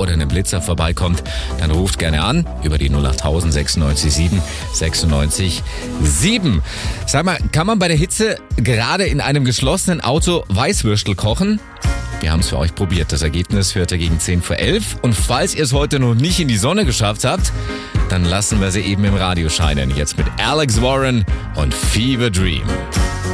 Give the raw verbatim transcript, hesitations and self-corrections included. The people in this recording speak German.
oder einem Blitzer vorbeikommt, dann ruft gerne an über die null acht tausend sechsundneunzig sieben sechsundneunzig sieben. Sag mal, kann man bei der Hitze gerade in einem geschlossenen Auto Weißwürstel kochen? Wir haben es für euch probiert. Das Ergebnis hört ihr gegen zehn vor elf. Und falls ihr es heute noch nicht in die Sonne geschafft habt, dann lassen wir sie eben im Radio scheinen. Jetzt mit Alex Warren und Fever Dream.